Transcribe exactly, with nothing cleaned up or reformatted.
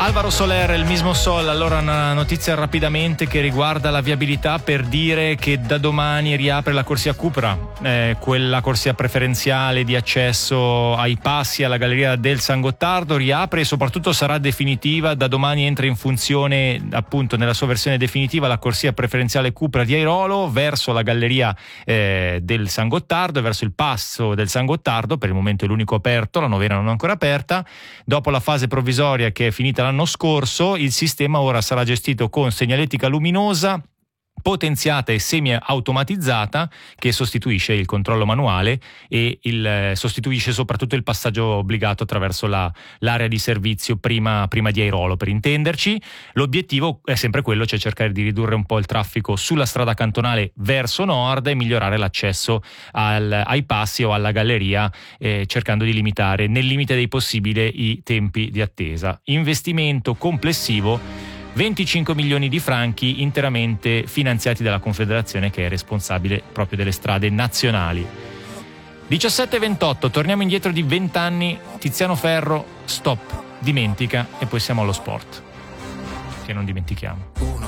Alvaro Soler, il mismo Sol. Allora, una notizia rapidamente che riguarda la viabilità, per dire che da domani riapre la corsia Cupra, eh, quella corsia preferenziale di accesso ai passi alla galleria del San Gottardo, riapre e soprattutto sarà definitiva. Da domani entra in funzione, appunto nella sua versione definitiva, la corsia preferenziale Cupra di Airolo verso la galleria eh, del San Gottardo e verso il passo del San Gottardo. Per il momento è l'unico aperto, la novena non è ancora aperta. Dopo la fase provvisoria che è finita l'anno scorso, il sistema ora sarà gestito con segnaletica luminosa potenziata e semi-automatizzata, che sostituisce il controllo manuale e il, eh, sostituisce soprattutto il passaggio obbligato attraverso la, l'area di servizio prima, prima di Airolo, per intenderci. L'obiettivo è sempre quello, cioè cercare di ridurre un po' il traffico sulla strada cantonale verso nord e migliorare l'accesso al, ai passi o alla galleria, eh, cercando di limitare nel limite dei possibile i tempi di attesa. Investimento complessivo venticinque milioni di franchi, interamente finanziati dalla Confederazione, che è responsabile proprio delle strade nazionali. diciassette e ventotto, torniamo indietro di venti anni. Tiziano Ferro, stop, dimentica, e poi siamo allo sport, che non dimentichiamo.